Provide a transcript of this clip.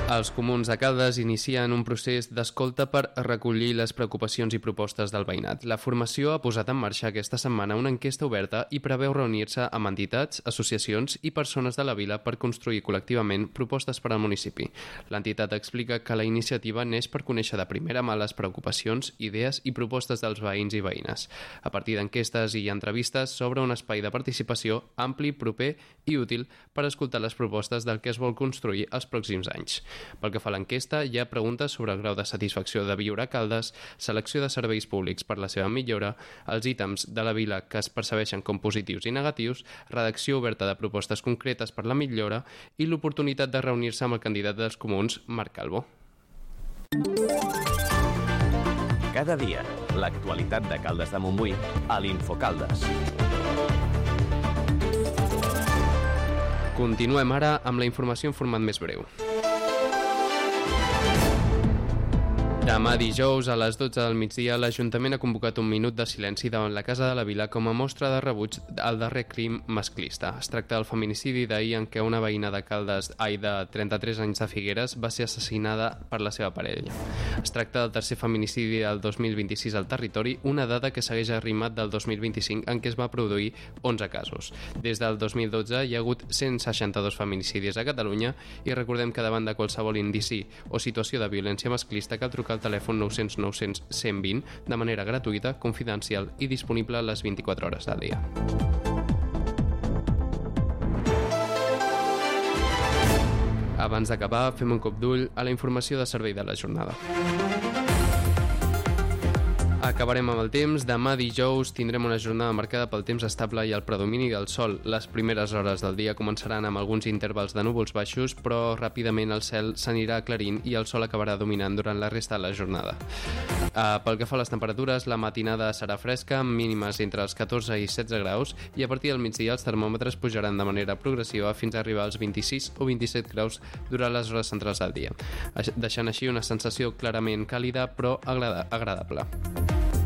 Els comuns de Caldes inicien un procés d'escolta per recollir les preocupacions i propostes del veïnat. La formació ha posat en marxa aquesta setmana una enquesta oberta i preveu reunir-se amb entitats, associacions i persones de la vila per construir col·lectivament propostes per al municipi. L'entitat explica que la iniciativa neix per conèixer de primera mà les preocupacions, idees i propostes dels veïns i veïnes. A partir d'enquestes i entrevistes s'obre un espai de participació ampli, proper i útil per escoltar les propostes del que es vol construir els pròxims anys. Pel que fa a l'enquesta, hi ha preguntes sobre el grau de satisfacció de viure a Caldes, selecció de serveis públics per la seva millora, els ítems de la vila que es percebeixen com positius i negatius, redacció oberta de propostes concretes per la millora i l'oportunitat de reunir-se amb el candidat dels comuns, Marc Calvo. Cada dia, l'actualitat de Caldes de Montbui a l'Infocaldes. Continuem ara amb la informació en format més breu. Demà dijous a les 12 del migdia l'Ajuntament ha convocat un minut de silenci davant la Casa de la Vila com a mostra de rebuig al darrer crim masclista. Es tracta del feminicidi d'ahir en què una veïna de Caldes, de 33 anys de Figueres, va ser assassinada per la seva parella. Es tracta del tercer feminicidi del 2026 al territori, una dada que segueix arrimat del 2025 en què es va produir 11 casos. Des del 2012 hi ha hagut 162 feminicidis a Catalunya i recordem que davant de qualsevol indici o situació de violència masclista cal trucar al telèfon 900 900 120 de manera gratuïta, confidencial i disponible a les 24 hores del dia. Abans d'acabar, fem un cop d'ull a la informació de servei de la jornada. Acabarem amb el temps. Demà dijous tindrem una jornada marcada pel temps estable i el predomini del sol. Les primeres hores del dia començaran amb alguns intervals de núvols baixos, però ràpidament el cel s'anirà aclarint i el sol acabarà dominant durant la resta de la jornada. Pel que fa a les temperatures, la matinada serà fresca, amb mínimes entre els 14 i 16 graus, i a partir del migdia els termòmetres pujaran de manera progressiva fins a arribar als 26 o 27 graus durant les hores centrals del dia, deixant així una sensació clarament càlida però agradable.